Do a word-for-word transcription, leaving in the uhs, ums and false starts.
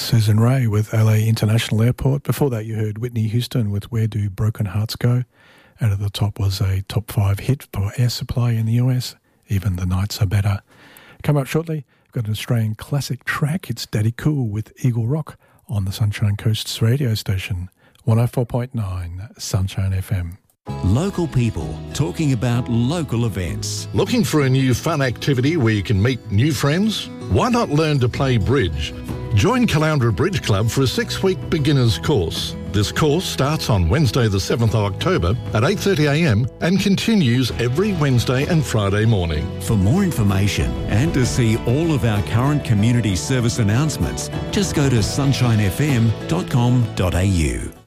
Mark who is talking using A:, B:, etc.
A: Susan Ray with L A International Airport. Before that, you heard Whitney Houston with Where Do Broken Hearts Go? And at the top was a top five hit for Air Supply in the U S, Even the Nights Are Better. Come up shortly, we've got an Australian classic track. It's Daddy Cool with Eagle Rock on the Sunshine Coast's radio station, one oh four point nine Sunshine F M.
B: Local people talking about local events.
C: Looking for a new fun activity where you can meet new friends? Why not learn to play bridge? Join Caloundra Bridge Club for a six-week beginners course. This course starts on Wednesday the seventh of October at eight thirty a m and continues every Wednesday and Friday morning.
B: For more information and to see all of our current community service announcements, just go to sunshine f m dot com dot a u.